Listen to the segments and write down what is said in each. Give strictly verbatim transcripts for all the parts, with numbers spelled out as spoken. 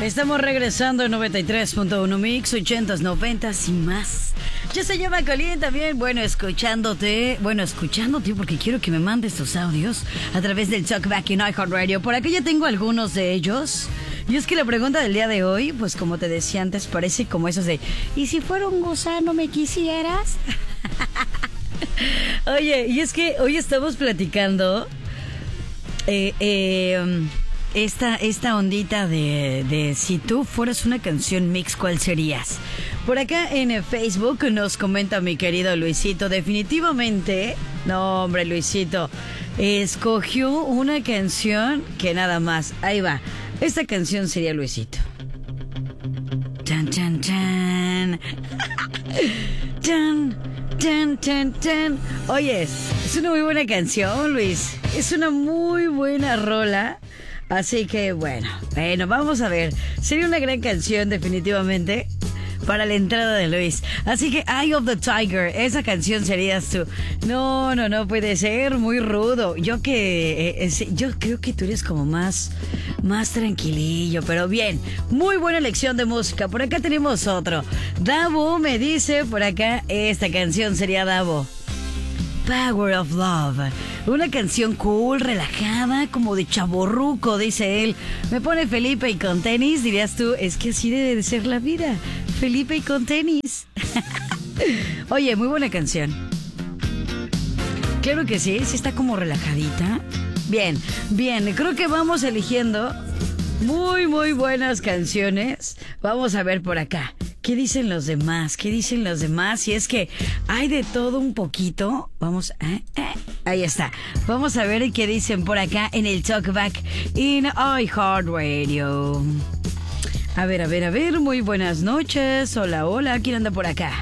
Estamos regresando en noventa y tres punto uno Mix, ochentas, noventas y más. Yo soy Yoma Colín también, bueno, escuchándote, bueno, escuchándote porque quiero que me mandes tus audios a través del Talkback en iHeartRadio. Por acá ya tengo algunos de ellos. Y es que la pregunta del día de hoy, pues como te decía antes, parece como esos de, ¿y si fuera un gusano me quisieras? Oye, y es que hoy estamos platicando eh, eh, esta, esta ondita de, de si tú fueras una canción mix, ¿cuál serías? Por acá en Facebook nos comenta mi querido Luisito, definitivamente, no hombre Luisito, escogió una canción que nada más, ahí va, esta canción sería Luisito. Chan, chan, chan. Chan, chan, chan, chan. Oye, es una muy buena canción, Luis. Es una muy buena rola. Así que bueno, bueno, vamos a ver. Sería una gran canción definitivamente para la entrada de Luis. Así que Eye of the Tiger, esa canción serías tú. No, no, no puede ser, muy rudo. Yo que eh, es, yo creo que tú eres como más más tranquilillo, pero bien. Muy buena elección de música. Por acá tenemos otro. Davo me dice por acá, esta canción sería Davo. Power of Love. Una canción cool, relajada, como de chavorruco, dice él. Me pone Felipe y con tenis, dirías tú, es que así debe de ser la vida. Felipe y con tenis. Oye, muy buena canción. Claro que sí, sí está como relajadita. Bien, bien, creo que vamos eligiendo muy, muy buenas canciones. Vamos a ver por acá. ¿Qué dicen los demás? ¿Qué dicen los demás? Si es que hay de todo un poquito. Vamos, eh, eh, ahí está. Vamos a ver qué dicen por acá en el Talkback in iHeartRadio. A ver, a ver, a ver. Muy buenas noches. Hola, hola. ¿Quién anda por acá?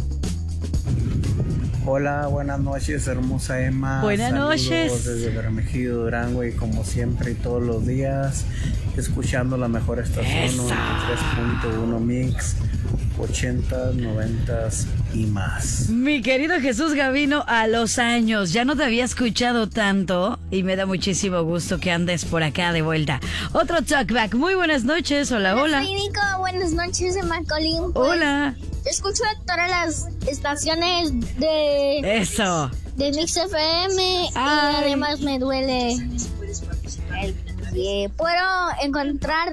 Hola, buenas noches, hermosa Emma. Buenas Saludos noches. desde Bermejido, Durango, y como siempre y todos los días, escuchando la mejor estación noventa y tres punto uno Mix, ochentas, noventas y más. Mi querido Jesús Gavino, a los años, ya no te había escuchado tanto y me da muchísimo gusto que andes por acá de vuelta. Otro talkback, muy buenas noches, hola, hola. Hola, Nico, buenas noches, Emma Colín. Pues, hola. Escucho todas las estaciones de... Eso. De Mix F M. Ay. Y además me duele el pie. Puedo encontrar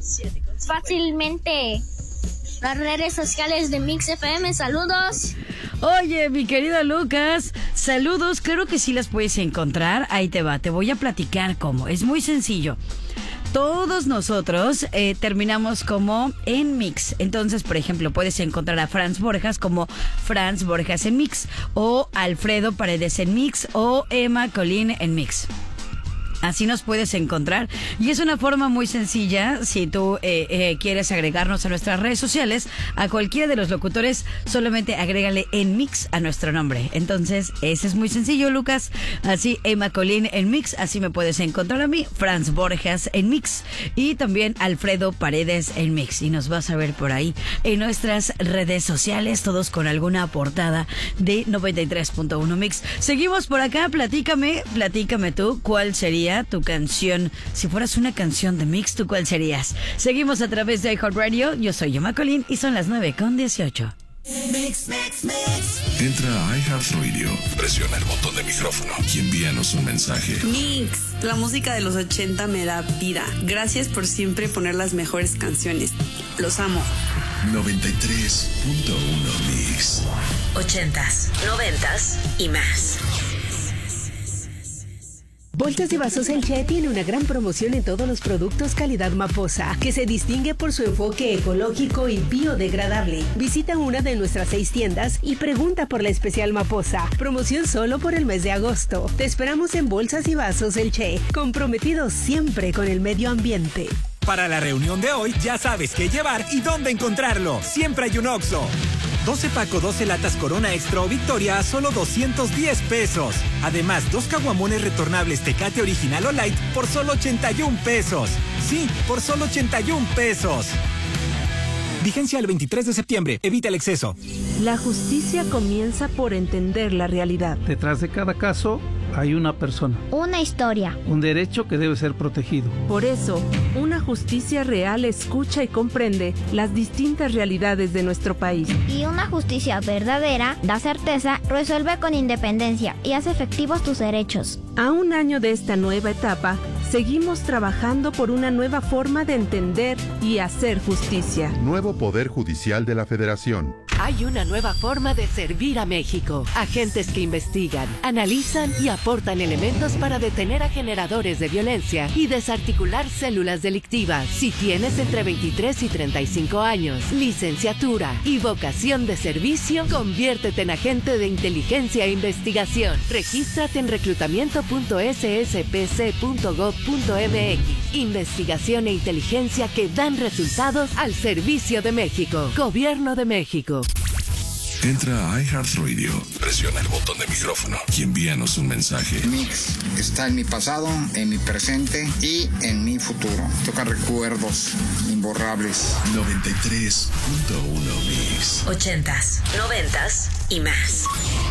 fácilmente las redes sociales de Mix F M. Saludos. Oye, mi querida Lucas, saludos. Creo que sí las puedes encontrar. Ahí te va, te voy a platicar cómo. Es muy sencillo. Todos nosotros eh, terminamos como en Mix. Entonces, por ejemplo, puedes encontrar a Franz Borjas como Franz Borjas en Mix, o Alfredo Paredes en Mix, o Emma Colín en Mix. Así nos puedes encontrar y es una forma muy sencilla. Si tú eh, eh, quieres agregarnos a nuestras redes sociales, a cualquiera de los locutores, solamente agrégale en Mix a nuestro nombre. Entonces, ese es muy sencillo, Lucas. Así, Emma Colín en Mix, así me puedes encontrar a mí, Franz Borjas en Mix y también Alfredo Paredes en Mix. Y nos vas a ver por ahí en nuestras redes sociales, todos con alguna portada de noventa y tres punto uno Mix. Seguimos por acá, platícame, platícame tú, ¿cuál sería tu canción? Si fueras una canción de Mix, ¿tú cuál serías? Seguimos a través de iHeartRadio. Yo soy Yoma Colín y son las nueve con dieciocho. Mix, mix, mix. Entra a iHeartRadio, presiona el botón de micrófono y envíanos un mensaje. Mix, la música de los ochenta me da vida. Gracias por siempre poner las mejores canciones. Los amo. noventa y tres punto uno Mix. Ochentas, noventas y más. Bolsas y Vasos El Che tiene una gran promoción en todos los productos calidad Maposa, que se distingue por su enfoque ecológico y biodegradable. Visita una de nuestras seis tiendas y pregunta por la especial Maposa. Promoción solo por el mes de agosto. Te esperamos en Bolsas y Vasos El Che, comprometidos siempre con el medio ambiente. Para la reunión de hoy, ya sabes qué llevar y dónde encontrarlo. Siempre hay un Oxxo. doce paco, doce latas Corona Extra o Victoria a solo doscientos diez pesos. Además, dos caguamones retornables Tecate Original o Light por solo ochenta y un pesos. Sí, por solo ochenta y un pesos. Vigencia el veintitrés de septiembre. Evita el exceso. La justicia comienza por entender la realidad. Detrás de cada caso Hay una persona. Una historia. Un derecho que debe ser protegido. Por eso, una justicia real escucha y comprende las distintas realidades de nuestro país. Y una justicia verdadera da certeza, resuelve con independencia y hace efectivos tus derechos. A un año de esta nueva etapa, seguimos trabajando por una nueva forma de entender y hacer justicia. Nuevo Poder Judicial de la Federación. Hay una nueva forma de servir a México. Agentes que investigan, analizan y aportan elementos para detener a generadores de violencia y desarticular células delictivas. Si tienes entre veintitrés y treinta y cinco años, licenciatura y vocación de servicio, conviértete en agente de inteligencia e investigación. Regístrate en reclutamiento punto s s p c punto gov punto m x. Investigación e inteligencia que dan resultados al servicio de México. Gobierno de México. Entra a iHeartRadio, presiona el botón de micrófono y envíanos un mensaje. Mix está en mi pasado, en mi presente y en mi futuro. Toca recuerdos imborrables. noventa y tres punto uno Mix. Ochentas, noventas y más.